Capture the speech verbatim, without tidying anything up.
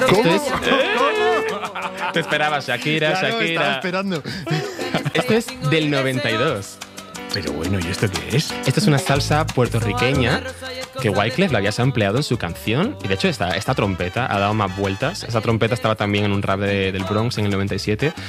¿Cómo? Esto es... ¿Cómo? Te esperabas, Shakira, Claro, Shakira. estaba esperando. Esto es del noventa y dos. Pero bueno, ¿y esto qué es? Esto es una salsa puertorriqueña que Wyclef la había sampleado en su canción. Y de hecho, esta, esta trompeta ha dado más vueltas. Esta trompeta estaba también en un rap de- del Bronx en el noventa y siete.